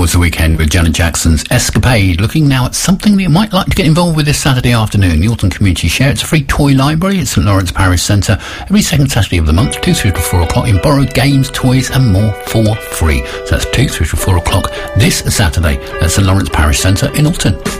towards the weekend with Janet Jackson's Escapade, looking now at something that you might like to get involved with this Saturday afternoon. The Alton Community Share. It's a free toy library at St Lawrence Parish Centre every second Saturday of the month, 2 through to 4 o'clock. You borrow games, toys and more for free. So that's 2 through to 4 o'clock this Saturday at St Lawrence Parish Centre in Alton.